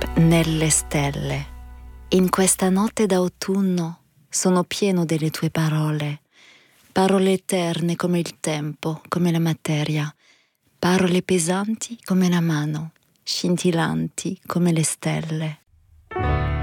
Nelle stelle, in questa notte d'autunno, sono pieno delle tue parole, parole eterne come il tempo, come la materia, parole pesanti come la mano, scintillanti come le stelle.